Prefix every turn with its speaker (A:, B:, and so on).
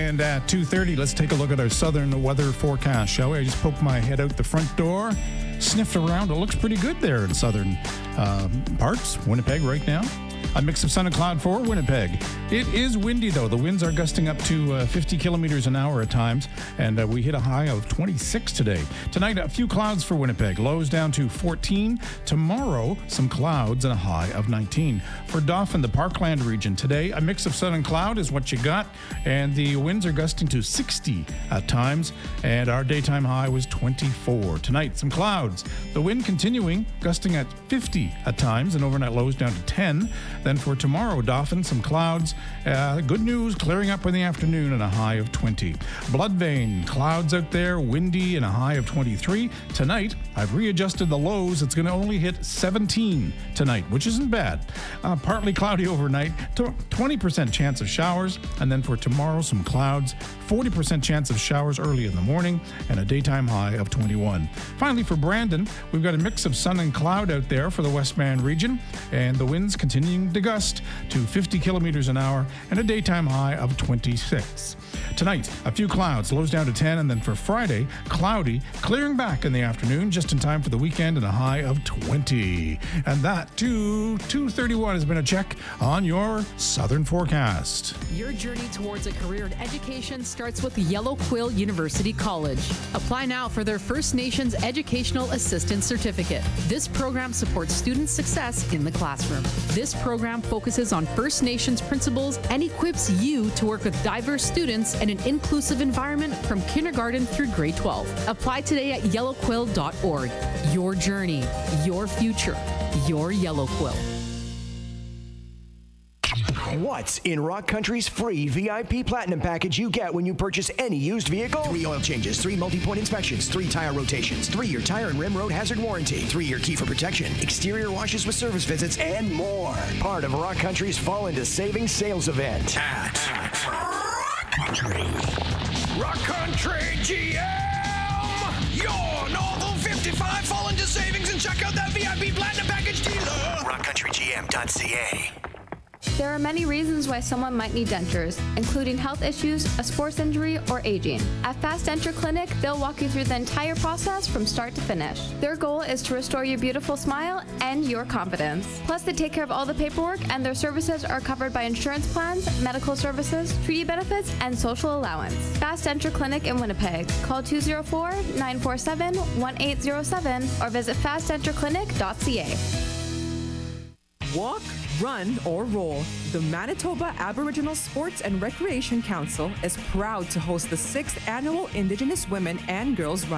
A: And at 2:30, let's take a look at our southern weather forecast, shall we? I just poked my head out the front door, sniffed around. It looks pretty good there in southern parts, Winnipeg right now. A mix of sun and cloud for Winnipeg. It is windy, though. The winds are gusting up to 50 kilometers an hour at times, and we hit a high of 26 today. Tonight, a few clouds for Winnipeg. Lows down to 14. Tomorrow, some clouds and a high of 19. For Dauphin, the Parkland region, today, a mix of sun and cloud is what you got, and the winds are gusting to 60 at times, and our daytime high was 24. Tonight, some clouds. The wind continuing, gusting at 50 at times, and overnight lows down to 10. Then for tomorrow, Dauphin, some clouds. Good news, clearing up in the afternoon and a high of 20. Bloodvein, clouds out there, windy and a high of 23. Tonight, I've readjusted the lows. It's going to only hit 17 tonight, which isn't bad. Partly cloudy overnight, 20% chance of showers. And then for tomorrow, some clouds, 40% chance of showers early in the morning, and a daytime high of 21. Finally, for Brandon, we've got a mix of sun and cloud out there for the Westman region, and the winds continuing to gust to 50 kilometers an hour and a daytime high of 26. Tonight, a few clouds, lows down to 10, and then for Friday, cloudy, clearing back in the afternoon, just in time for the weekend, and a high of 20. And that, to 2:31, has been a check on your southern forecast.
B: Your journey towards a career in education starts with Yellow Quill University College. Apply now for their First Nations Educational Assistant Certificate. This program supports student success in the classroom. This program focuses on First Nations principles and equips you to work with diverse students in an inclusive environment from kindergarten through grade 12. Apply today at yellowquill.org. Your journey, your future, your Yellow Quill.
C: What's in Rock Country's free VIP Platinum package you get when you purchase any used vehicle? 3 oil changes, 3 multi-point inspections, 3 tire rotations, 3-year tire and rim road hazard warranty, 3-year key for protection, exterior washes with service visits, and more. Part of Rock Country's Fall into Savings sales event at Rock Country. Rock Country GM! Your Northern 55 Fall into Savings, and check out that VIP Platinum package dealer. RockCountryGM.ca.
D: There are many reasons why someone might need dentures, including health issues, a sports injury, or aging. At Fast Denture Clinic, they'll walk you through the entire process from start to finish. Their goal is to restore your beautiful smile and your confidence. Plus, they take care of all the paperwork, and their services are covered by insurance plans, medical services, treaty benefits, and social allowance. Fast Denture Clinic in Winnipeg. Call 204-947-1807 or visit fastdentureclinic.ca.
E: Walk, run, or roll. The Manitoba Aboriginal Sports and Recreation Council is proud to host the 6th annual Indigenous Women and Girls Run.